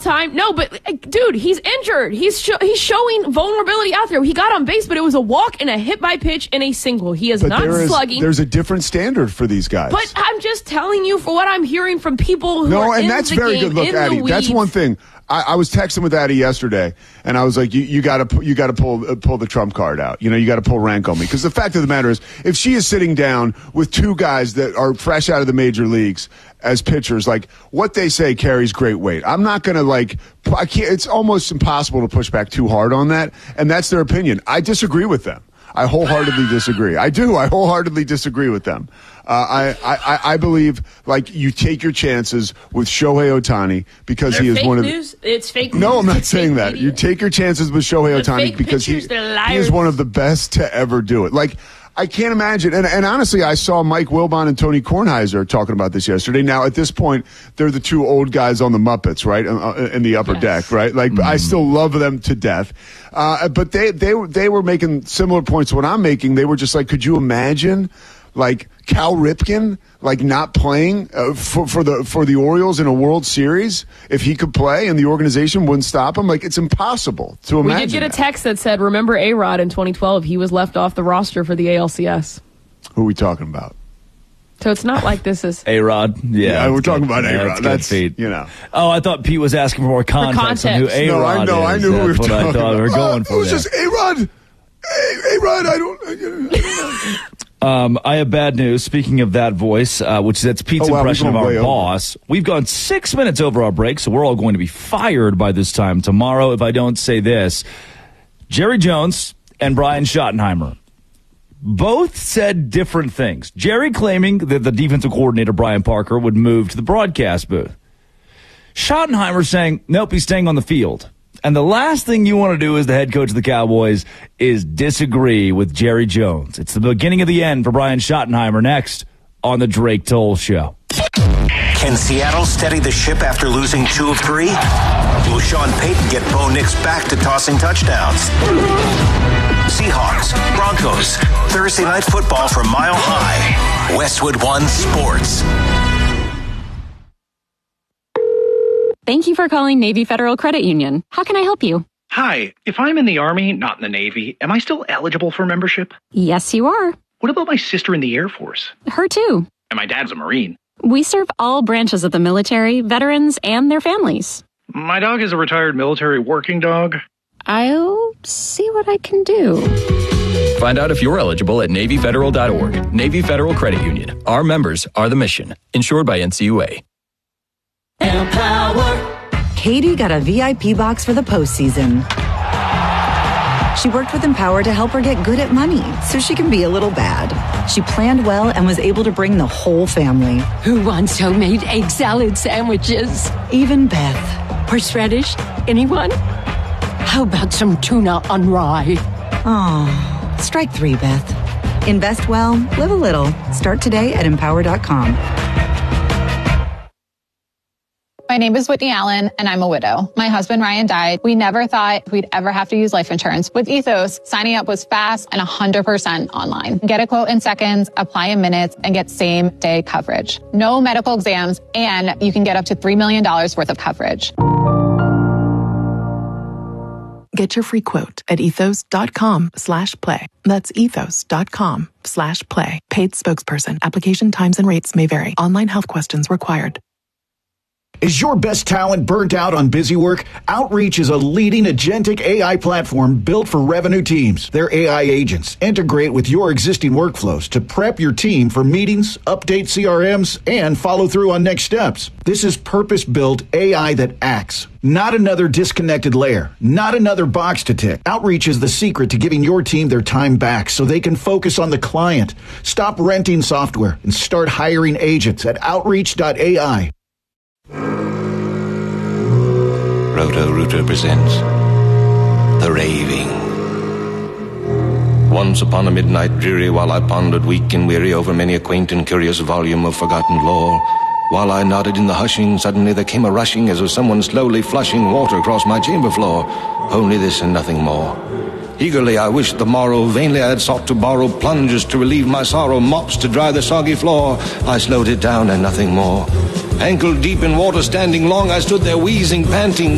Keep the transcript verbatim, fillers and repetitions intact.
time. No, but like, dude, he's injured. He's sh- he's showing vulnerability out there. He got on base, but it was a walk and a hit by pitch and a single. He is but not there is, slugging. There's a different standard for these guys. But I'm just telling you for what I'm hearing from people who no, are and in that's the very game, good. Look, in Addie, the weeds. that's one thing. I, I was texting with Addie yesterday, and I was like, "You, you got to, you got to pull, uh, pull the trump card out. You know, you got to pull rank on me." Because the fact of the matter is, if she is sitting down with two guys that are fresh out of the major leagues as pitchers, like what they say carries great weight. I'm not going to like. I can't. It's almost impossible to push back too hard on that, and that's their opinion. I disagree with them. I wholeheartedly disagree. I do. I wholeheartedly disagree with them. Uh, I, I, I believe, like, you take your chances with Shohei Ohtani because They're he is fake one of news. It's fake news. No, I'm not It's saying fake that. media. You take your chances with Shohei The Ohtani fake because he, pictures, they're he is liars. one of the best to ever do it. Like, I can't imagine. And, and honestly, I saw Mike Wilbon and Tony Kornheiser talking about this yesterday. Now, at this point, they're the two old guys on the Muppets, right? In, in the upper Yes. deck, right? Like, mm. I still love them to death. Uh, but they, they, they were making similar points to what I'm making. They were just like, could you imagine, like, Cal Ripken, like, not playing uh, for, for the for the Orioles in a World Series if he could play and the organization wouldn't stop him? Like, it's impossible to imagine. We did get a that. text that said, remember A-Rod in twenty twelve? He was left off the roster for the A L C S. Who are we talking about? So it's not like this is... A-Rod? Yeah, yeah we're talking good. about Yeah, A-Rod. that's, that's, feed. you know. Oh, I thought Pete was asking for more context, context. on who A-Rod No, I know. is. I knew who we were That's what talking I thought about. we were going uh, for It was there. just A-Rod. A- A-Rod, I don't... I don't know. Um, I have bad news. Speaking of that voice, uh, which that's Pete's oh, wow, impression of our way boss. Over. We've gone six minutes over our break, so we're all going to be fired by this time tomorrow if I don't say this. Jerry Jones and Brian Schottenheimer both said different things. Jerry claiming that the defensive coordinator, Brian Parker, would move to the broadcast booth. Schottenheimer saying, nope, he's staying on the field. And the last thing you want to do as the head coach of the Cowboys is disagree with Jerry Jones. It's the beginning of the end for Brian Schottenheimer next on the Drake Toll Show. Can Seattle steady the ship after losing two of three? Will Sean Payton get Bo Nix back to tossing touchdowns? Seahawks, Broncos, Thursday Night Football from Mile High. Westwood One Sports. Thank you for calling Navy Federal Credit Union. How can I help you? Hi, if I'm in the Army, not in the Navy, am I still eligible for membership? Yes, you are. What about my sister in the Air Force? Her too. And my dad's a Marine. We serve all branches of the military, veterans, and their families. My dog is a retired military working dog. I'll see what I can do. Find out if you're eligible at Navy Federal dot org. Navy Federal Credit Union. Our members are the mission. Insured by N C U A. Empower. Katie got a V I P box for the postseason. She worked with Empower to help her get good at money so she can be a little bad. She planned well and was able to bring the whole family. Who wants homemade egg salad sandwiches? Even Beth. Horseradish? Anyone? How about some tuna on rye? Oh, strike three, Beth. Invest well, live a little. Start today at empower dot com. My name is Whitney Allen, and I'm a widow. My husband, Ryan, died. We never thought we'd ever have to use life insurance. With Ethos, signing up was fast and one hundred percent online. Get a quote in seconds, apply in minutes, and get same-day coverage. No medical exams, and you can get up to three million dollars worth of coverage. Get your free quote at ethos.com slash play. That's ethos.com slash play. Paid spokesperson. Application times and rates may vary. Online health questions required. Is your best talent burnt out on busy work? Outreach is a leading agentic A I platform built for revenue teams. Their A I agents integrate with your existing workflows to prep your team for meetings, update C R Ms, and follow through on next steps. This is purpose-built A I that acts. Not another disconnected layer. Not another box to tick. Outreach is the secret to giving your team their time back so they can focus on the client. Stop renting software and start hiring agents at outreach dot A I. Roto-Rooter presents The Raving. Once upon a midnight dreary, while I pondered weak and weary over many a quaint and curious volume of forgotten lore, while I nodded in the hushing, suddenly there came a rushing as of someone slowly flushing water across my chamber floor. Only this and nothing more. Eagerly I wished the morrow, vainly I had sought to borrow plungers to relieve my sorrow, mops to dry the soggy floor. I slowed it down and nothing more. Ankle deep in water, standing long, I stood there wheezing, panting,